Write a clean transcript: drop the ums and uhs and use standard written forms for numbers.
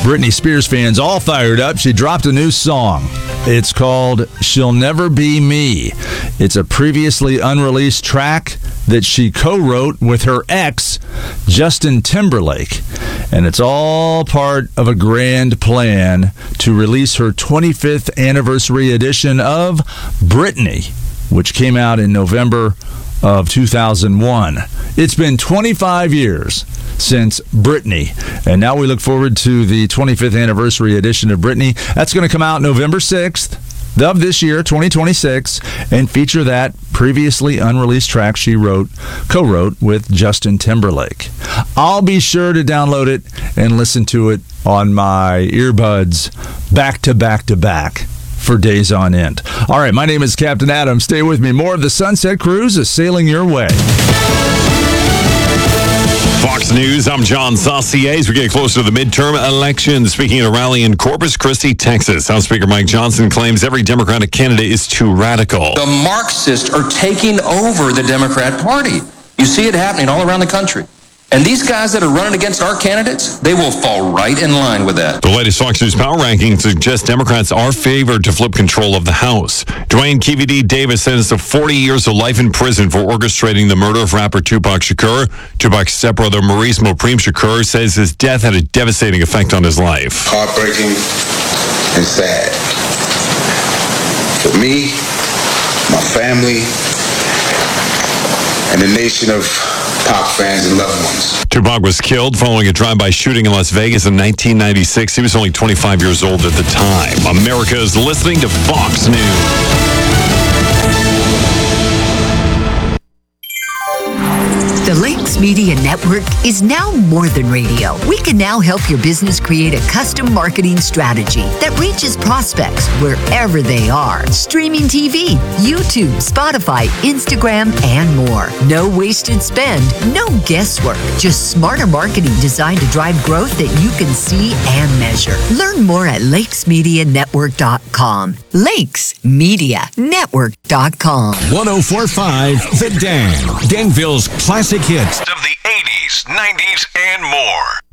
Britney Spears fans all fired up. She dropped a new song. It's called She'll Never Be Me. It's a previously unreleased track that she co-wrote with her ex, Justin Timberlake. And it's all part of a grand plan to release her 25th anniversary edition of Britney, which came out in November of 2001. It's been 25 years since Britney, and now we look forward to the 25th anniversary edition of Britney. That's going to come out November 6th of this year, 2026, and feature that previously unreleased track she co-wrote with Justin Timberlake. I'll be sure to download it and listen to it on my earbuds back to back to back for days on end. All right, my name is Captain Adam. Stay with me. More of the Sunset Cruise is sailing your way. Fox News, I'm John Saucier. As we get closer to the midterm election, speaking at a rally in Corpus Christi, Texas, House Speaker Mike Johnson claims every Democratic candidate is too radical. The Marxists are taking over the Democrat Party. You see it happening all around the country. And these guys that are running against our candidates, they will fall right in line with that. The latest Fox News power ranking suggests Democrats are favored to flip control of the House. Dwayne KVD Davis sentenced to 40 years of life in prison for orchestrating the murder of rapper Tupac Shakur. Tupac's stepbrother Maurice Mopreme Shakur says his death had a devastating effect on his life. Heartbreaking and sad. For me, my family, and the nation of Pac fans and loved ones. Tupac was killed following a drive-by shooting in Las Vegas in 1996. He was only 25 years old at the time. America is listening to Fox News. The Lakes Media Network is now more than radio. We can now help your business create a custom marketing strategy that reaches prospects wherever they are. Streaming TV, YouTube, Spotify, Instagram, and more. No wasted spend, no guesswork. Just smarter marketing designed to drive growth that you can see and measure. Learn more at lakesmedianetwork.com. lakesmedianetwork.com. 104.5 The Dan. Danville's classic hits of the 80s, 90s, and more.